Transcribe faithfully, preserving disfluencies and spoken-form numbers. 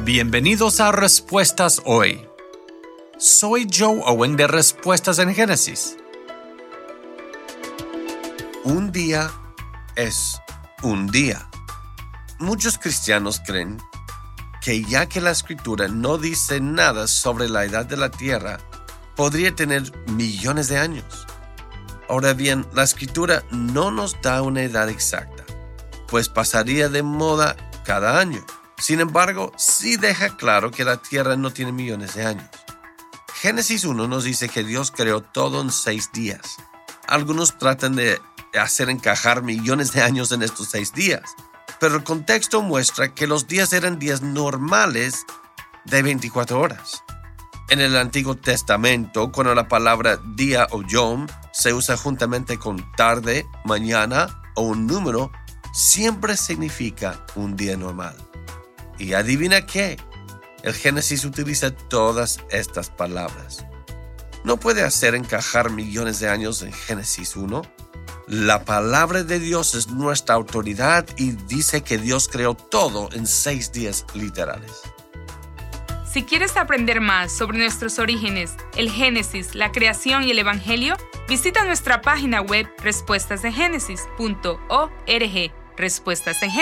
Bienvenidos a Respuestas Hoy. Soy Joe Owen de Respuestas en Génesis. Un día es un día. Muchos cristianos creen que ya que la Escritura no dice nada sobre la edad de la Tierra, podría tener millones de años. Ahora bien, la Escritura no nos da una edad exacta, pues pasaría de moda cada año. Sin embargo, sí deja claro que la Tierra no tiene millones de años. Génesis uno nos dice que Dios creó todo en seis días. Algunos tratan de hacer encajar millones de años en estos seis días, pero el contexto muestra que los días eran días normales de veinticuatro horas. En el Antiguo Testamento, cuando la palabra día o yom se usa juntamente con tarde, mañana o un número, siempre significa un día normal. Y adivina qué, el Génesis utiliza todas estas palabras. ¿No puede hacer encajar millones de años en Génesis uno? La palabra de Dios es nuestra autoridad y dice que Dios creó todo en seis días literales. Si quieres aprender más sobre nuestros orígenes, el Génesis, la creación y el Evangelio, visita nuestra página web respuestas en génesis punto org. Respuestas en Génesis.